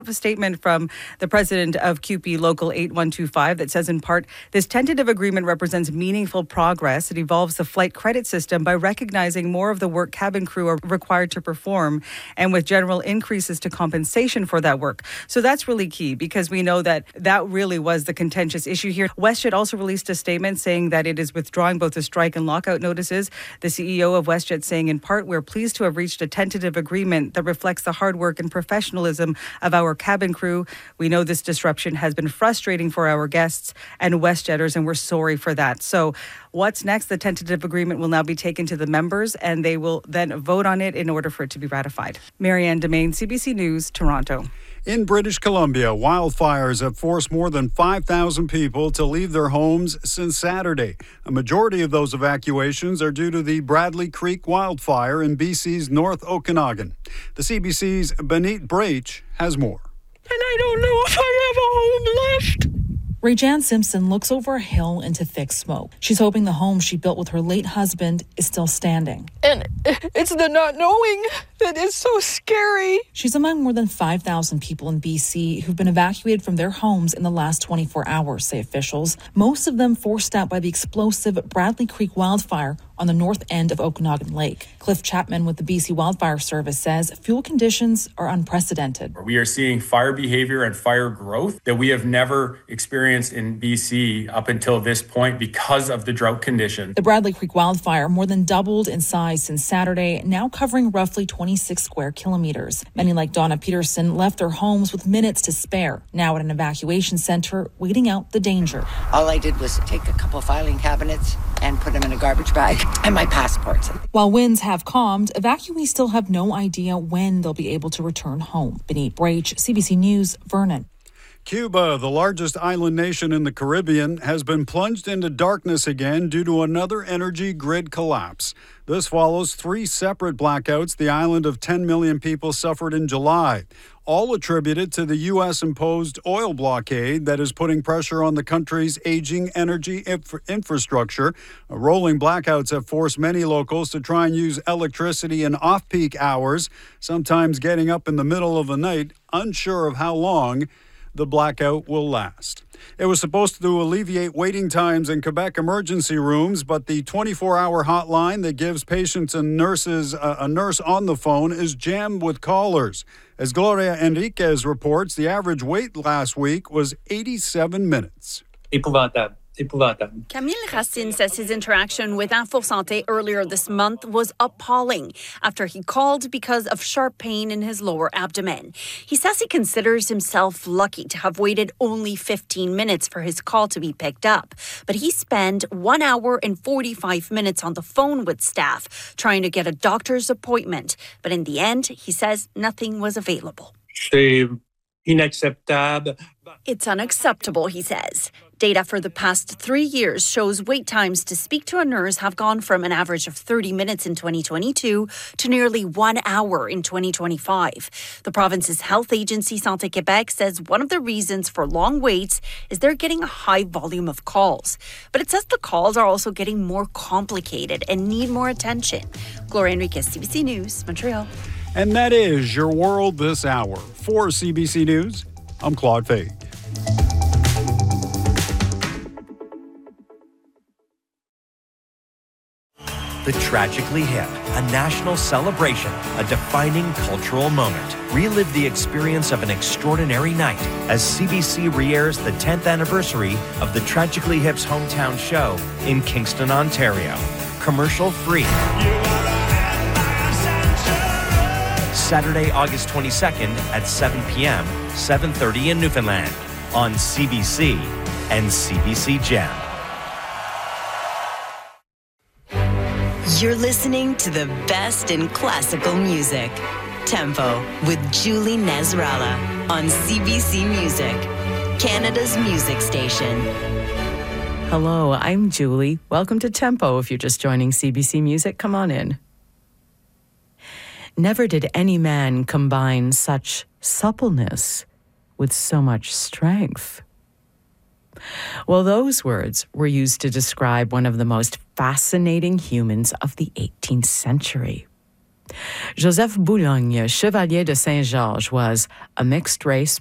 a statement from the president of CUPE Local 8125 that says, in part, this tentative agreement represents meaningful progress. It evolves the flight credit system by recognizing more of the work cabin crew are required to perform and with general increases to compensation for that work. So that's really key because we know that really was the contentious issue here. WestJet also released a statement saying that it is withdrawing both the strike and lockout notices. The CEO of WestJet saying, in part, we're pleased to have reached a tentative agreement that reflects the hard work and professionalism of our cabin crew. We know this disruption has been frustrating for our guests and WestJetters, and we're sorry for that. So what's next? The tentative agreement will now be taken to the members, and they will then vote on it in order for it to be ratified. Marianne Domain, CBC News, Toronto. In British Columbia, wildfires have forced more than 5,000 people to leave their homes since Saturday. A majority of those evacuations are due to the Bradley Creek wildfire in BC's North Okanagan. The CBC's Benit Brach has more. And I don't know if I have a home left. Ray-Jan Simpson looks over a hill into thick smoke. She's hoping the home she built with her late husband is still standing. And it's the not knowing that is so scary. She's among more than 5,000 people in BC who've been evacuated from their homes in the last 24 hours, say officials. Most of them forced out by the explosive Bradley Creek wildfire on the north end of Okanagan Lake. Cliff Chapman with the BC Wildfire Service says fuel conditions are unprecedented. We are seeing fire behavior and fire growth that we have never experienced in BC up until this point because of the drought condition. The Bradley Creek wildfire more than doubled in size since Saturday, now covering roughly 26 square kilometers. Many like Donna Peterson left their homes with minutes to spare, now at an evacuation center waiting out the danger. All I did was take a couple filing cabinets and put them in a garbage bag and my passports. While winds have calmed, evacuees still have no idea when they'll be able to return home. Benit Brach, CBC News, Vernon. Cuba, the largest island nation in the Caribbean, has been plunged into darkness again due to another energy grid collapse. This follows 3 separate blackouts the island of 10 million people suffered in July, all attributed to the U.S.-imposed oil blockade that is putting pressure on the country's aging energy infrastructure. Rolling blackouts have forced many locals to try and use electricity in off-peak hours, sometimes getting up in the middle of the night, unsure of how long the blackout will last. It was supposed to alleviate waiting times in Quebec emergency rooms, but the 24-hour hotline that gives patients and nurses a nurse on the phone is jammed with callers. As Gloria Enriquez reports, the average wait last week was 87 minutes. Épouvantable. Camille Racine says his interaction with Info Santé earlier this month was appalling after he called because of sharp pain in his lower abdomen. He says he considers himself lucky to have waited only 15 minutes for his call to be picked up. But he spent 1 hour and 45 minutes on the phone with staff trying to get a doctor's appointment. But in the end, he says nothing was available. C'est inacceptable. It's unacceptable, he says. Data for the past 3 years shows wait times to speak to a nurse have gone from an average of 30 minutes in 2022 to nearly 1 hour in 2025. The province's health agency, Santé Québec, says one of the reasons for long waits is they're getting a high volume of calls. But it says the calls are also getting more complicated and need more attention. Gloria Enriquez, CBC News, Montreal. And that is your world this hour. For CBC News, I'm Claude Fay. The Tragically Hip, a national celebration, a defining cultural moment. Relive the experience of an extraordinary night as CBC re-airs the 10th anniversary of the Tragically Hip's hometown show in Kingston, Ontario. Commercial free. Saturday, August 22nd at 7 p.m., 7:30 in Newfoundland on CBC and CBC Gem. You're listening to the best in classical music. Tempo with Julie Nasrallah on CBC Music, Canada's music station. Hello, I'm Julie. Welcome to Tempo. If you're just joining CBC Music, come on in. Never did any man combine such suppleness with so much strength. Well, those words were used to describe one of the most fascinating humans of the 18th century. Joseph Boulogne, Chevalier de Saint-Georges, was a mixed-race